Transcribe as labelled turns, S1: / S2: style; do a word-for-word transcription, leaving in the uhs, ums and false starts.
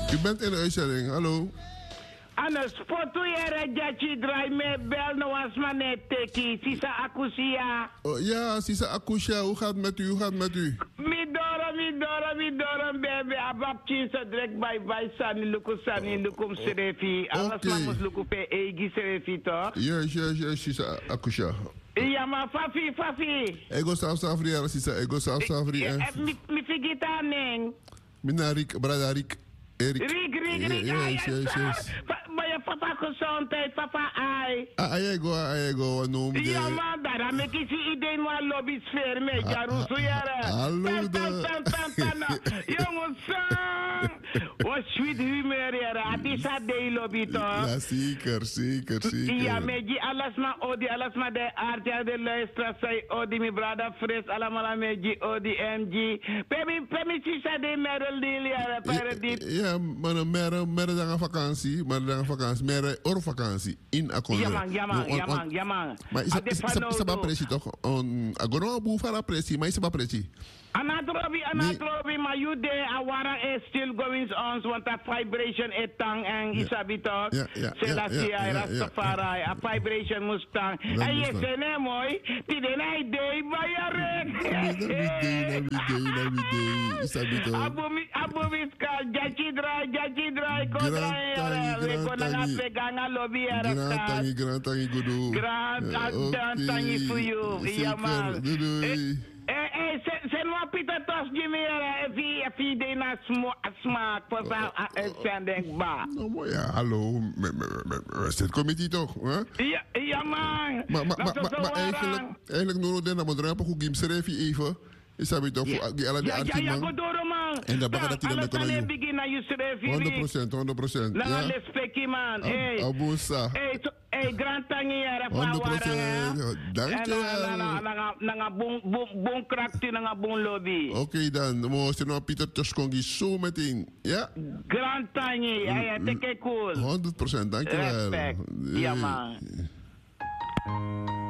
S1: U bent in de uitzending, hallo.
S2: Anas, foto yere jachi draai me bel no was manet teki, sisa akusia.
S1: Oh, ja, Sisa Akusha, hoe gaat het met u? Hoe gaat het met u?
S2: Mi doro, mi doro, mi doro, baby. Abab chinsa direct by by sani luku sani lukum serefi. Alas
S1: Okay.
S2: mamus luku pe egi serefi toch?
S1: Yes, yes, yes, Sisa Akusha.
S2: Ja, maar fafi, fafi.
S1: Ego saf safri, ja, Sisa, ego saf safri.
S2: Eh,
S1: eh.
S2: eh, Mi mi figita neng.
S1: Mina Rick, brada Rick. Erik.
S2: Rik, rik, rik.
S1: Yes, yes, yes.
S2: Maar je papa gezondheid, papa ai.
S1: Ah, ayego, ayego, wat noem je?
S2: Ja, man, daar heb ik iets idee van lobbysfeer mee. Jarusu jaren.
S1: Hallo,
S2: Tan, tan, tan, tan, tan. Jongens, wat sweet humor jaren. Het is dat de lobby toch?
S1: Ja, zeker, zeker, zeker.
S2: Ja, maar die alles maar odi, alles maar de aard, ja, de luisteraars zei odi, mijn brada Fres, allemaal met die odi, M G. Pemi, pemi, si sa de Merel Deal jaren, per dit.
S1: Ja, maar een mere, mere dan een vakantie, maar dan een vakantie, mere oorvakantie in Akon.
S2: Ja man, ja man, ja man, ja man.
S1: Maar is
S2: Ade
S1: is is is
S2: pano
S1: is pressie toch? On agono bu fara pressie, maar is het pressie?
S2: Anatrobi, anatrobi, maar you de awara is still going on, want a vibration et tang en isabito.
S1: Ja, ja,
S2: Selassie,
S1: ja, ja, ja,
S2: Rastafari, a vibration mustang. En je
S1: moest
S2: zegt nee mooi, die de nee day bij je rek.
S1: Na mi day, na mi day, isabito.
S2: Abumi, abumi ska, jachi dry, jachi dry, ko
S1: Grand
S2: dry,
S1: tangi,
S2: we ko
S1: grand
S2: na
S1: tangi.
S2: peganga lobby
S1: Grand
S2: era.
S1: tangi, grand tangi, gudu.
S2: Grand
S1: Eh,
S2: tangi for you, ja man.
S1: Zeker, doei, doei.
S2: Eh, eh, se, se no pita tos Jimmy era, if he, if he de na smo, smaak, voor zijn uitzending ba.
S1: Nou, maar ja, hallo, met het committee toch? Hè?
S2: Ja, ja man.
S1: Maar, maar,
S2: Dat
S1: maar,
S2: is
S1: maar,
S2: zo
S1: maar
S2: waar.
S1: eigenlijk, eigenlijk nodig den, maar dan goed gim serefi even. Is dat toch voor die alle die
S2: Ja, ja, ja,
S1: artiesten?
S2: godoro man.
S1: En dat bagada die dan
S2: Alles
S1: kunnen
S2: aan
S1: doen.
S2: begin na je schreef
S1: honderd procent, honderd procent.
S2: Na
S1: Ja,
S2: respectie man. Hey.
S1: abusa.
S2: Hey, so, hey, grand tangi era pa
S1: honderd
S2: wara.
S1: procent. Dank je
S2: Na na
S1: wel.
S2: na na na bon bon bon krakti na bon lobby.
S1: Oké dan, mo se no Pieter Toskongi zo meteen. Ja,
S2: Grand tangi, ja ja, teke cool.
S1: honderd procent, dank je wel.
S2: Respect. Ja man.